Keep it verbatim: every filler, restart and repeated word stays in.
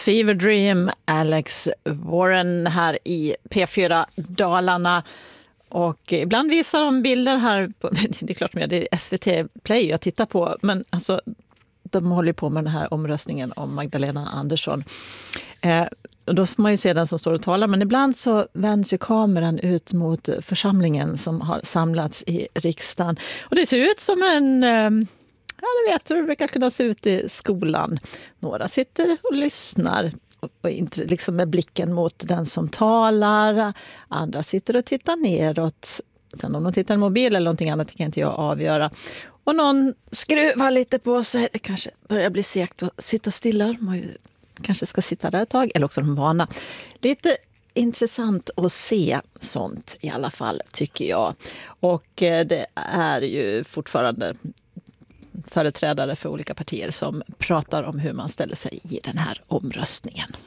Fever Dream, Alex Warren här i P fyra Dalarna. Och ibland visar de bilder här, på, det är klart med det är S V T Play jag tittar på, men alltså de håller på med den här omröstningen om Magdalena Andersson. Eh, och då får man ju se den som står och talar, men ibland så vänds ju kameran ut mot församlingen som har samlats i riksdagen. Och det ser ut som en, eh, ja det vet du, det brukar kunna se ut i skolan. Några sitter och lyssnar. Och inte, liksom med blicken mot den som talar. Andra sitter och tittar neråt. Sen om de tittar i mobil eller någonting annat kan inte jag avgöra. Och någon skruvar lite på sig. Det kanske börjar bli segt att sitta stilla. Man kanske ska sitta där ett tag. Eller också de vana. Lite intressant att se sånt i alla fall tycker jag. Och det är ju fortfarande företrädare för olika partier som pratar om hur man ställer sig i den här omröstningen.